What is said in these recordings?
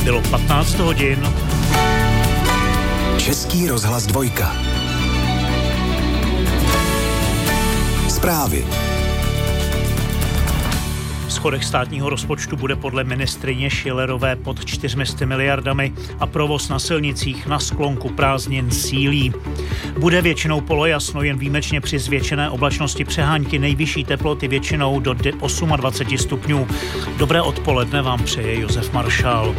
Bylo 15 hodin. Český rozhlas 2. Zprávy. Schodek státního rozpočtu bude podle ministryně Schillerové pod 400 miliardami a provoz na silnicích na sklonku prázdnin sílí. Bude většinou polojasno, jen výjimečně při zvětšené oblačnosti přehánky, nejvyšší teploty většinou do 28 stupňů. Dobré odpoledne vám přeje Josef Maršál.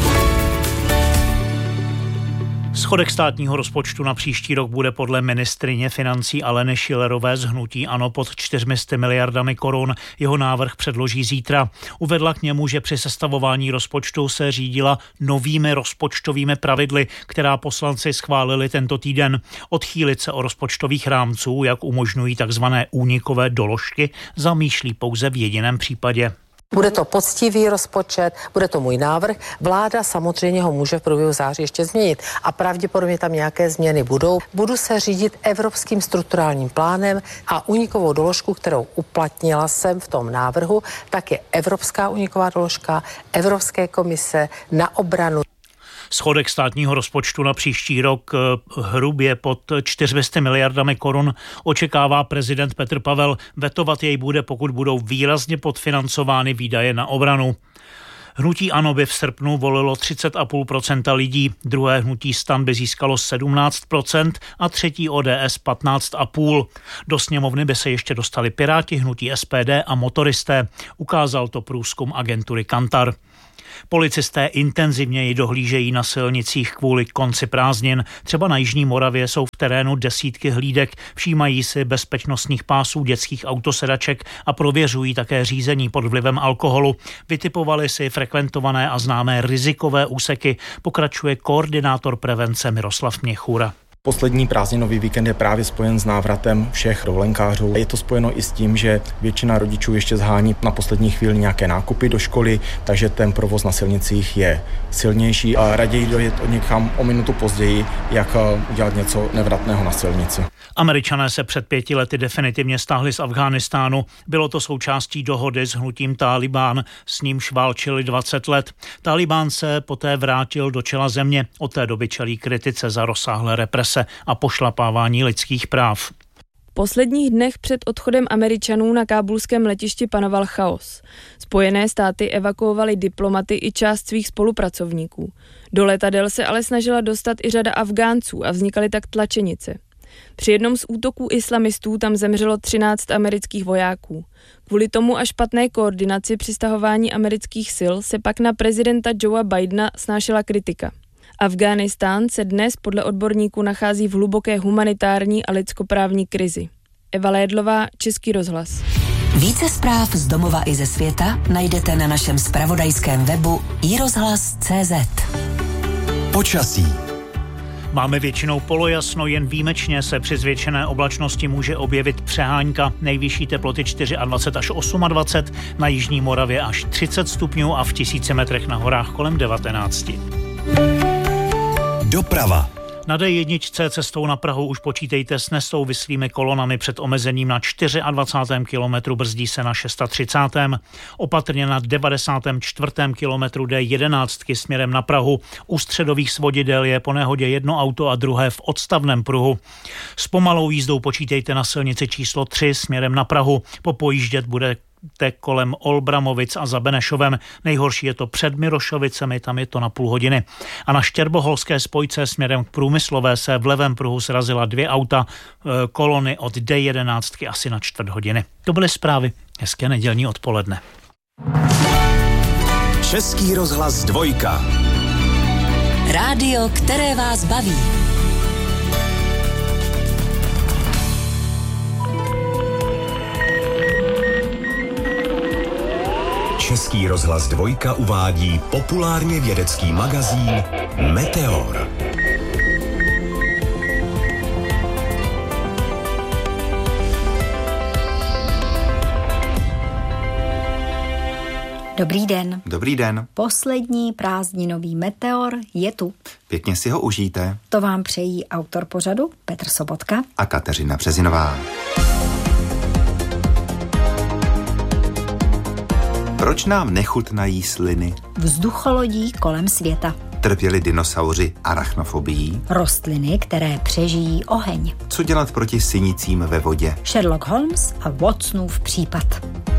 Schodek státního rozpočtu na příští rok bude podle ministryně financí Aleny Schillerové z hnutí ANO pod 400 miliardami korun. Jeho návrh předloží zítra. Uvedla k němu, že při sestavování rozpočtu se řídila novými rozpočtovými pravidly, která poslanci schválili tento týden. Odchýlit se od rozpočtových rámců, jak umožňují takzvané únikové doložky, zamýšlí pouze v jediném případě. Bude to poctivý rozpočet, bude to můj návrh. Vláda samozřejmě ho může v průběhu září ještě změnit a pravděpodobně tam nějaké změny budou. Budu se řídit evropským strukturálním plánem a únikovou doložku, kterou uplatnila jsem v tom návrhu, tak je evropská úniková doložka Evropské komise na obranu. Schodek státního rozpočtu na příští rok hrubě pod 400 miliardami korun očekává prezident Petr Pavel. Vetovat jej bude, pokud budou výrazně podfinancovány výdaje na obranu. Hnutí ANO by v srpnu volilo 30,5% lidí, druhé hnutí STAN by získalo 17% a třetí ODS 15,5%. Do sněmovny by se ještě dostali Piráti, hnutí SPD a motoristé. Ukázal to průzkum agentury Kantar. Policisté intenzivněji dohlížejí na silnicích kvůli konci prázdnin. Třeba na Jižní Moravě jsou v terénu desítky hlídek, všímají si bezpečnostních pásů dětských autosedaček a prověřují také řízení pod vlivem alkoholu. Vytipovali si frekventované a známé rizikové úseky, pokračuje koordinátor prevence Miroslav Měchura. Poslední prázdninový víkend je právě spojen s návratem všech dovolenkářů. Je to spojeno i s tím, že většina rodičů ještě zhání na poslední chvíli nějaké nákupy do školy, takže ten provoz na silnicích je silnější a raději dojet někam o minutu později, jak udělat něco nevratného na silnici. Američané se před 5 lety definitivně stáhli z Afghánistánu. Bylo to součástí dohody s hnutím Tálibán, s nímž válčili 20 let. Tálibán se poté vrátil do čela země. Od té doby čelí kritice za rozsáhlé represe a pošlapávání lidských práv. V posledních dnech před odchodem Američanů na kábulském letišti panoval chaos. Spojené státy evakuovaly diplomaty i část svých spolupracovníků. Do letadel se ale snažila dostat i řada Afgánců a vznikaly tak tlačenice. Při jednom z útoků islamistů tam zemřelo 13 amerických vojáků. Kvůli tomu a špatné koordinaci při stahování amerických sil se pak na prezidenta Joea Bidena snášela kritika. Afghánistán se dnes podle odborníků nachází v hluboké humanitární a lidskoprávní krizi. Eva Lédlová, Český rozhlas. Více zpráv z domova i ze světa najdete na našem zpravodajském webu iRozhlas.cz. Počasí. Máme většinou polojasno, jen výjimečně se při zvětšené oblačnosti může objevit přehánka. Nejvyšší teploty 24 až 28, na Jižní Moravě až 30 stupňů a v 1000 metrech na horách kolem 19. Doprava. Na D1 cestou na Prahu už počítejte s nesouvislými kolonami před omezením na 24. kilometru, brzdí se na 630. Opatrně na 94. kilometru D11 směrem na Prahu. U středových svodidel je po nehodě jedno auto a druhé v odstavném pruhu. S pomalou jízdou počítejte na silnici číslo 3 směrem na Prahu. Popojíždět bude kolem Olbramovic a za Benešovem. Nejhorší je to před Mirošovicemi, tam je to na půl hodiny. A na štěrboholské spojce směrem k Průmyslové se v levém pruhu srazila 2 auta, kolony od D11 asi na čtvrt hodiny. To byly zprávy. Hezké nedělní odpoledne. Český rozhlas 2. Rádio, které vás baví. Český rozhlas 2 uvádí populárně vědecký magazín Meteor. Dobrý den. Dobrý den. Poslední prázdninový Meteor je tu. Pěkně si ho užijte. To vám přejí autor pořadu Petr Sobotka a Kateřina Březinová. Proč nám nechutnají sliny? Vzducholodí kolem světa. Trpěli dinosauři arachnofobií? Rostliny, které přežijí oheň. Co dělat proti sinicím ve vodě? Sherlock Holmes a Watsonův případ.